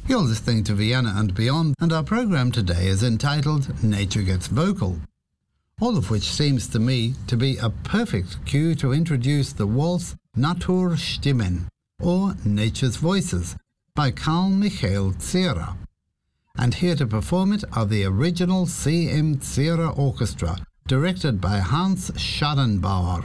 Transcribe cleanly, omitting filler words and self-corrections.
You're listening to Vienna and Beyond, and our program today is entitled Nature Gets Vocal, all of which seems to me to be a perfect cue to introduce the waltz Naturstimmen, or Nature's Voices, by Carl Michael Zierer. And here to perform it are the original C.M. Zierer Orchestra, directed by Hans Schadenbauer.